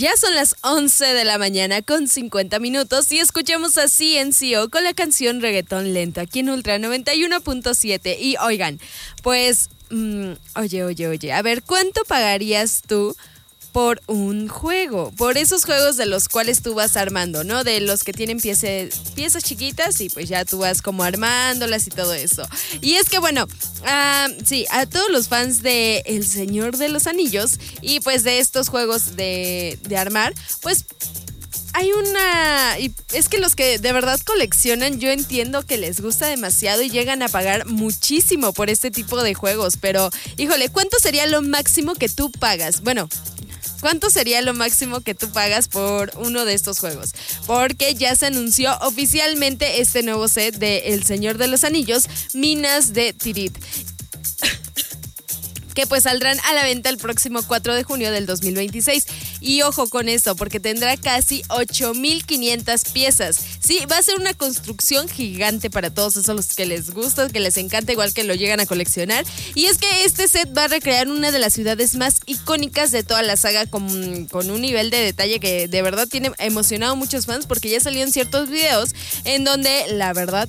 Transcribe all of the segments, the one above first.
Ya son las 11 de la mañana con 50 minutos y escuchamos a CNCO con la canción Reggaetón Lento aquí en Ultra 91.7. Y oigan, pues, oye, a ver, ¿cuánto pagarías tú por un juego? Por esos juegos de los cuales tú vas armando, ¿no? De los que tienen piezas chiquitas y pues ya tú vas como armándolas y todo eso. Y es que bueno, sí, a todos los fans de El Señor de los Anillos y pues de estos juegos de armar, pues hay y es que los que de verdad coleccionan, yo entiendo que les gusta demasiado y llegan a pagar muchísimo por este tipo de juegos, pero híjole, ¿cuánto sería lo máximo que tú pagas? Bueno, ¿cuánto sería lo máximo que tú pagas por uno de estos juegos? Porque ya se anunció oficialmente este nuevo set de El Señor de los Anillos, Minas de Tirith, que pues saldrán a la venta el próximo 4 de junio del 2026. Y ojo con esto, porque tendrá casi 8,500 piezas. Sí, va a ser una construcción gigante para todos esos los que les gusta, que les encanta, igual que lo llegan a coleccionar. Y es que este set va a recrear una de las ciudades más icónicas de toda la saga con un nivel de detalle que de verdad tiene emocionado a muchos fans, porque ya salieron ciertos videos en donde la verdad,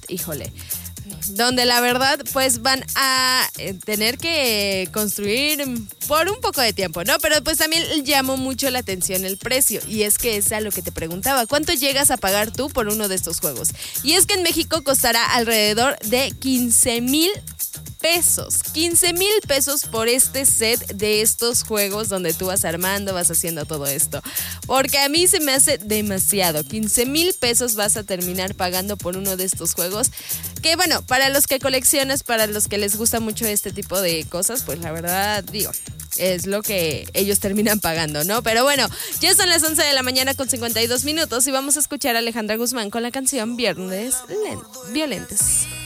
pues van a tener que construir por un poco de tiempo, ¿no? Pero pues también llamó mucho la atención el precio, y es que es a lo que te preguntaba, ¿cuánto llegas a pagar tú por uno de estos juegos? Y es que en México costará alrededor de 15,000 pesos. 15,000 pesos por este set de estos juegos donde tú vas armando, vas haciendo todo esto. Porque a mí se me hace demasiado. 15,000 pesos vas a terminar pagando por uno de estos juegos. Que bueno, para los que coleccionas, para los que les gusta mucho este tipo de cosas, pues la verdad, es lo que ellos terminan pagando, ¿no? Pero bueno, ya son las 11 de la mañana con 52 minutos y vamos a escuchar a Alejandra Guzmán con la canción Viernes Violentos.